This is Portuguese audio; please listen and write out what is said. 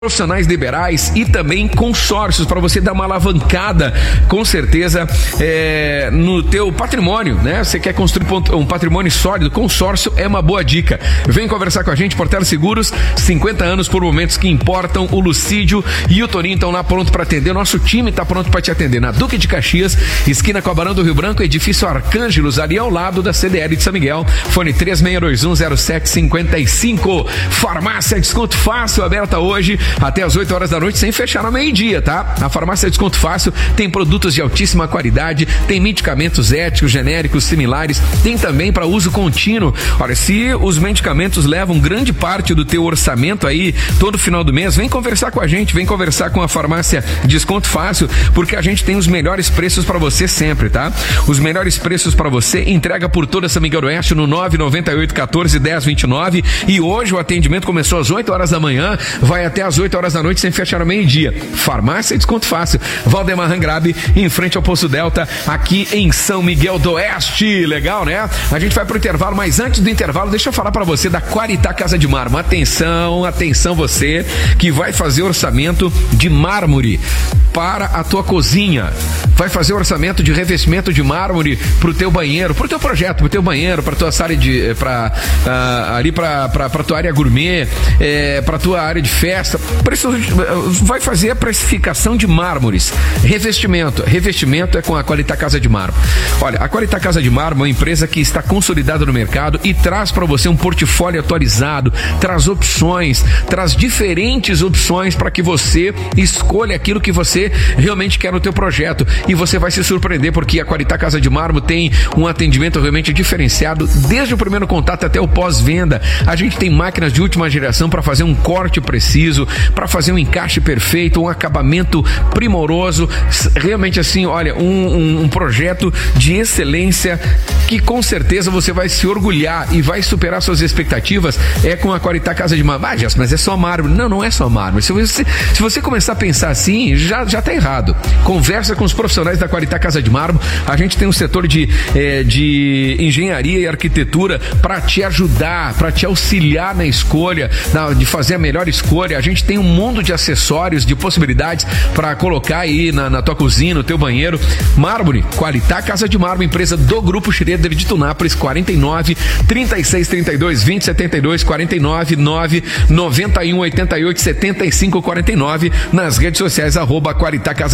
profissionais liberais e também consórcios para você dar uma alavancada, com certeza, no teu patrimônio, né? Você quer construir um patrimônio sólido, consórcio é uma boa dica. Vem conversar com a gente, Portela Seguros, 50 anos por momentos que importam. O Lucídio e o Toninho estão lá pronto para atender. Nosso time está pronto para te atender na Duque de Caxias, esquina com a Barão do Rio Branco, edifício Arcângelos, ali ao lado da CDL de São Miguel. Fone 36210755. Farmácia Desconto Fácil, aberta hoje até as 8 horas da noite, sem fechar no meio-dia, tá? A Farmácia Desconto Fácil tem produtos de altíssima qualidade, tem medicamentos éticos, genéricos, similares, tem também para uso contínuo. Olha, se os medicamentos levam grande parte do teu orçamento aí, todo final do mês, vem conversar com a gente, vem conversar com a Farmácia Desconto Fácil, porque a gente tem os melhores preços para você sempre, tá? Os melhores preços para você, entrega por toda São Miguel do Oeste no 998141029, e hoje o atendimento começou às 8 horas da manhã, vai até às 8 horas da noite sem fechar no meio-dia. Farmácia Desconto Fácil, Valdemar Rangrabe, em frente ao Poço Delta, aqui em São Miguel do Oeste. Legal, né? A gente vai pro intervalo, mas antes do intervalo, deixa eu falar para você da Qualitá Casa de Mármore. Atenção, atenção você que vai fazer orçamento de mármore para a tua cozinha, vai fazer orçamento de revestimento de mármore pro teu banheiro, pro teu projeto, pro teu banheiro, pra tua área de, ali pra tua área gourmet, pra tua área de festa, vai fazer a precificação de mármores, revestimento é com a Qualitá Casa de Mármore. Olha, a Qualitá Casa de Mármore é uma empresa que está consolidada no mercado e traz para você um portfólio atualizado, traz opções, traz diferentes opções para que você escolha aquilo que você realmente quer no teu projeto, e você vai se surpreender, porque a Qualitá Casa de Mármore tem um atendimento realmente diferenciado, desde o primeiro contato até o pós-venda. A gente tem máquinas de última geração para fazer um corte preciso, para fazer um encaixe perfeito, um acabamento primoroso, realmente assim, olha, um projeto de excelência que com certeza você vai se orgulhar e vai superar suas expectativas, com a Qualitá Casa de Mármore. Ah, Jéssica, mas é só mármore. Não é só mármore. Se você começar a pensar assim, já tá errado. Conversa com os profissionais da Qualitá Casa de Mármore. A gente tem um setor de engenharia e arquitetura para te ajudar, para te auxiliar na escolha, de fazer a melhor escolha. A gente tem um mundo de acessórios, de possibilidades para colocar aí na tua cozinha, no teu banheiro. Mármore, Qualitá Casa de Mármore, empresa do Grupo Schroeder de Tunápolis, 49 36 32 20 72, 49 9 91 88 75 49, nas redes sociais, @Qualitá Casa